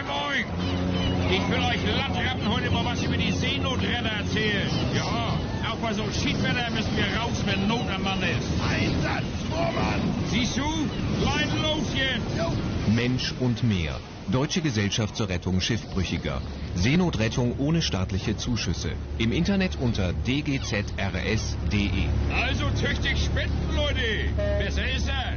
moin! Ich will euch Landratten heute mal was über die Seenotretter erzählen. Ja, auch bei so Schiedwetter müssen wir raus, wenn Not am Mann ist. Einsatz, Vormann! Siehst du? Leiden los jetzt! Jo. Mensch und Meer. Deutsche Gesellschaft zur Rettung Schiffbrüchiger. Seenotrettung ohne staatliche Zuschüsse. Im Internet unter dgzrs.de. Also tüchtig spenden, Leute. Besser ist er.